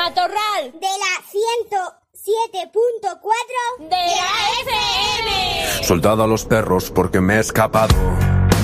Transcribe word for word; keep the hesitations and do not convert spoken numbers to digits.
Matorral. De la ciento siete punto cuatro de la F M. Soltad a los perros porque me he escapado.